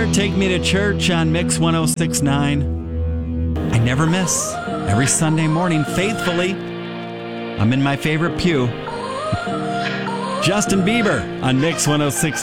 Miller, Take Me to Church on Mix 106.9. I never miss. Every Sunday morning, faithfully, I'm in my favorite pew. Justin Bieber on Mix 106.9.